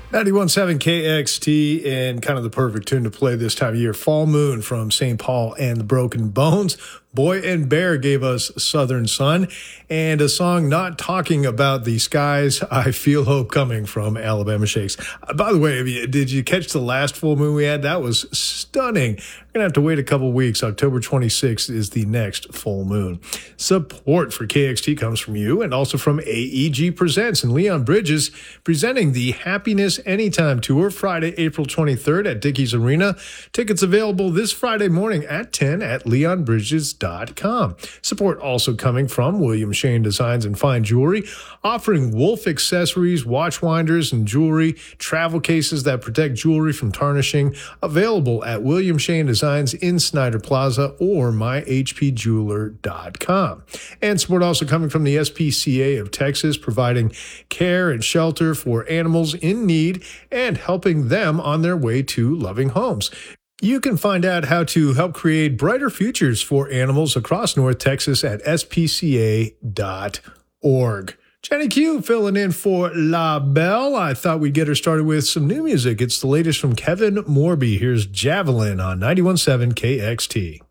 91.7 KXT, and kind of the perfect tune to play this time of year. Fall Moon from St. Paul and the Broken Bones. Boy and Bear gave us Southern Sun, and a song not talking about the skies. I Feel Hope Coming from Alabama Shakes. By the way, did you catch the last full moon we had? That was stunning. We're going to have to wait a couple weeks. October 26th is the next full moon. Support for KXT comes from you and also from AEG Presents and Leon Bridges, presenting the Happiness Anytime Tour Friday, April 23rd at Dickies Arena. Tickets available this Friday morning at 10 at leonbridges.com. Support also coming from William Shane Designs and Fine Jewelry, offering Wolf accessories, watch winders, and jewelry, travel cases that protect jewelry from tarnishing, available at William Shane Designs in Snyder Plaza or myhpjeweler.com. And support also coming from the SPCA of Texas, providing care and shelter for animals in need and helping them on their way to loving homes. You can find out how to help create brighter futures for animals across North Texas at spca.org. Jenny Q filling in for La Belle. I thought we'd get her started with some new music. It's the latest from Kevin Morby. Here's Javelin on 91.7 KXT.